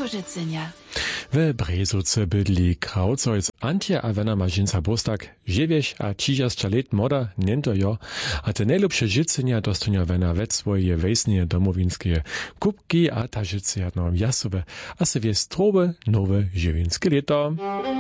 Kożycenia. W Brezovce bydli krawcojc Antje a Wena Mažinca Bostak, živješ a 30 let moda, nento jo, a te najlepsze życenia dostonia Wena ve swoje wejsnie domowinskie kubki a ta życja no jasowe, a se wie strobe nowe żywinskie leto.